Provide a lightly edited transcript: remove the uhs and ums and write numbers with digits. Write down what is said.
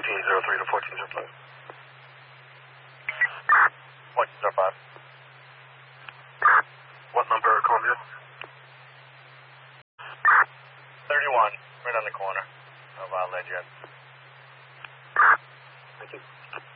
1403 to 1405. 1405. What number, Columbia? 31, right on the corner of Ledgett. Thank you.